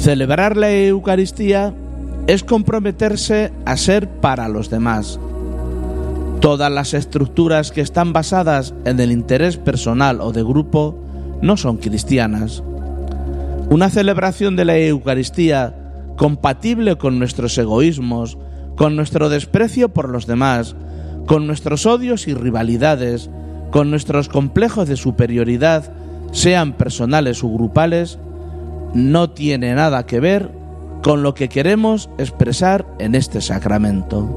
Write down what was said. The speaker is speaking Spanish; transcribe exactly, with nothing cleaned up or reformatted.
Celebrar la Eucaristía es comprometerse a ser para los demás. Todas las estructuras que están basadas en el interés personal o de grupo no son cristianas. Una celebración de la Eucaristía compatible con nuestros egoísmos, con nuestro desprecio por los demás, con nuestros odios y rivalidades, con nuestros complejos de superioridad, sean personales o grupales, no tiene nada que ver con lo que queremos expresar en este sacramento.